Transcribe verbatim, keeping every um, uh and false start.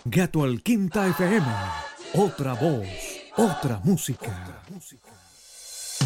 Gato al Quinta F M. Otra voz, otra música. Otra música.